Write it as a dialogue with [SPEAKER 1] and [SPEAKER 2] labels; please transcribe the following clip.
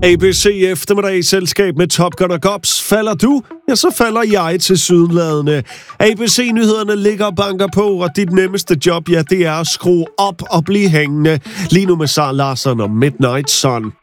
[SPEAKER 1] ABC eftermiddag i selskab med Top Gun og Gops. Falder du, ja, så falder jeg til sydenladende. ABC-nyhederne ligger og banker på, og dit nemmeste job, ja, det er at skrue op og blive hængende. Lige nu med Sara Larsson og Midnight Sun.